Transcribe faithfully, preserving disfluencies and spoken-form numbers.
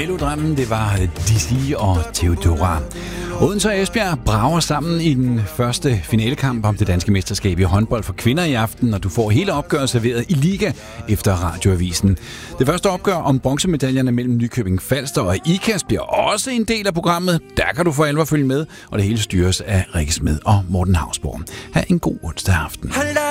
Melodrammen, det var Dizzy og Theodora. Odense og Esbjerg brager sammen i den første finalekamp om det danske mesterskab i håndbold for kvinder i aften, og du får hele opgøret serveret i Liga efter Radioavisen. Det første opgør om bronzemedaljerne mellem Nykøbing Falster og Ikast bliver også en del af programmet. Der kan du for alvor følge med, og det hele styres af Rikke Smed og Morten Hausborg. Ha' en god onsdag aften.